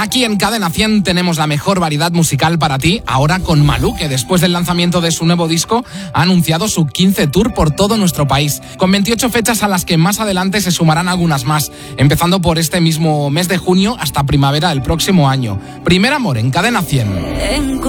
Aquí en Cadena 100 tenemos la mejor variedad musical para ti, ahora con Malú, que después del lanzamiento de su nuevo disco ha anunciado su 15 tour por todo nuestro país, con 28 fechas a las que más adelante se sumarán algunas más, empezando por este mismo mes de junio hasta primavera del próximo año. Primer amor en Cadena 100.